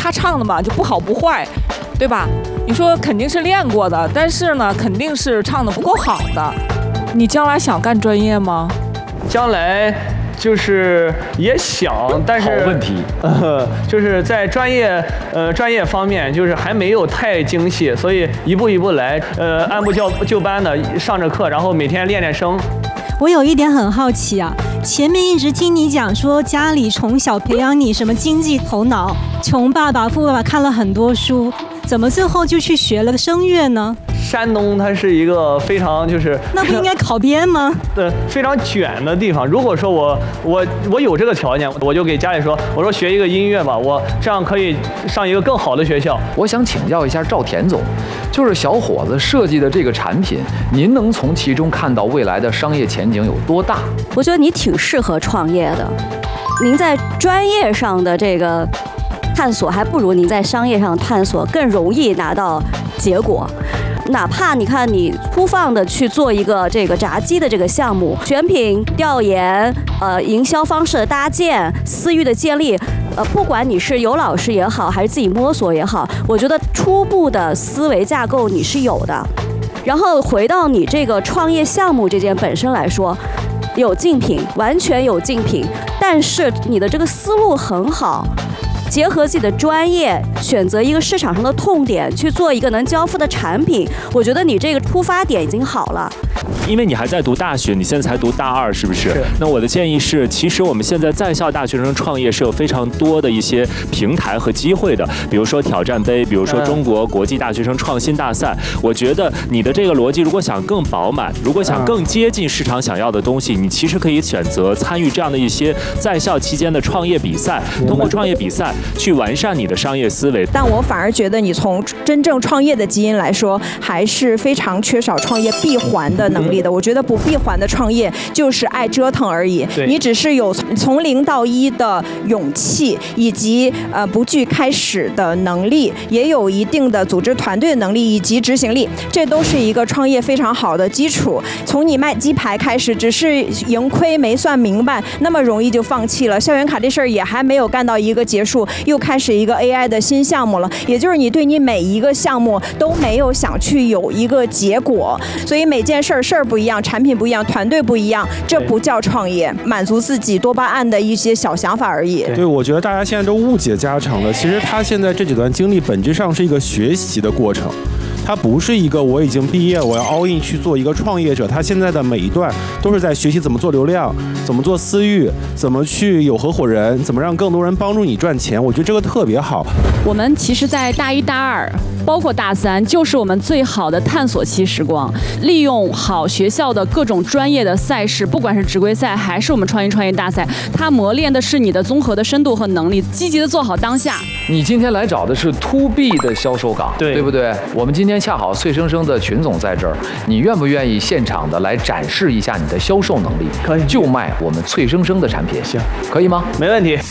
他唱的嘛，就不好不坏，对吧？你说肯定是练过的，但是呢，肯定是唱的不够好的。你将来想干专业吗？ 将来就是也想，但是好问题， 就是在专业方面，就是还没有太精细，所以一步一步来，按部就班的上着课，然后每天练练声。 我有一点很好奇啊，前面一直听你讲说家里从小培养你什么经济头脑，穷爸爸富爸爸看了很多书，怎么最后就去学了个声乐呢？ 山东它是一个非常那不应该考编吗？ 非常卷的地方。如果说我有这个条件，我就给家里说，我说学一个音乐吧，我这样可以上一个更好的学校。 我想请教一下赵田总，就是小伙子设计的这个产品，您能从其中看到未来的商业前景有多大？ 我觉得你挺适合创业的，您在专业上的这个探索，还不如您在商业上探索更容易拿到结果。哪怕你看你粗放的去做一个这个炸鸡的这个项目，选品调研，营销方式的搭建，私域的建立，不管你是有老师也好，还是自己摸索也好，我觉得初步的思维架构你是有的。然后回到你这个创业项目这件本身来说，有竞品，完全有竞品，但是你的这个思路很好。结合自己的专业，选择一个市场上的痛点，去做一个能交付的产品，我觉得你这个出发点已经好了。 因为你还在读大学，你现在才读大2，是不是？那我的建议是，其实我们现在在校大学生创业是有非常多的一些平台和机会的，比如说挑战杯，比如说中国国际大学生创新大赛。我觉得你的这个逻辑，如果想更饱满，如果想更接近市场想要的东西，你其实可以选择参与这样的一些在校期间的创业比赛，通过创业比赛去完善你的商业思维。 但我反而觉得你从真正创业的基因来说，还是非常缺少创业闭环的能力的。我觉得不闭环的创业就是爱折腾而已，你只是有从0到1的勇气，以及不惧开始的能力，也有一定的组织团队的能力以及执行力，这都是一个创业非常好的基础。从你卖鸡排开始，只是盈亏没算明白，那么容易就放弃了。校园卡这事儿也还没有干到一个结束，又开始一个 AI 的新项目了，也就是你对你每一个项目都没有想去有一个结果，所以每件事儿不一样，产品不一样，团队不一样，这不叫创业，满足自己多巴胺的一些小想法而已。 对，我觉得大家现在都误解家长了，其实他现在这几段经历本质上是一个学习的过程。它不是一个我已经毕业，我要 all in 去做一个创业者。他现在的每一段都是在学习怎么做流量，怎么做私域，怎么去有合伙人，怎么让更多人帮助你赚钱。我觉得这个特别好。 我们其实在大1、大2，包括大3，就是我们最好的探索期时光。利用好学校的各种专业的赛事，不管是职规赛还是我们创业大赛，它磨练的是你的综合的深度和能力，积极的做好当下。 你今天来找的是 To B 的销售岗，对不对？我们今天恰好脆生生的群总在这儿，你愿不愿意现场的来展示一下你的销售能力？ 可以， 就卖我们脆生生的产品， 行， 可以吗？ 没问题。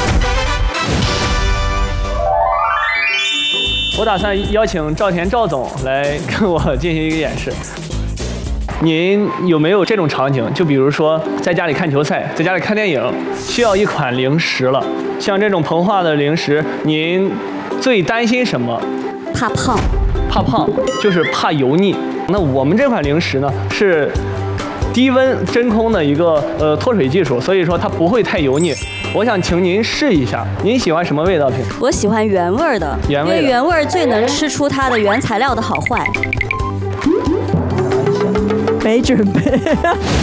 我打算邀请赵田赵总来跟我进行一个演示。您有没有这种场景？就比如说在家里看球赛，在家里看电影，需要一款零食了。像这种膨化的零食，您最担心什么？ 怕胖。 怕胖就是怕油腻。那我们这款零食呢是低温真空的一个脱水技术，所以说它不会太油腻。我想请您试一下，您喜欢什么味道？ 我喜欢原味的，因为原味最能吃出它的原材料的好坏。 没准备。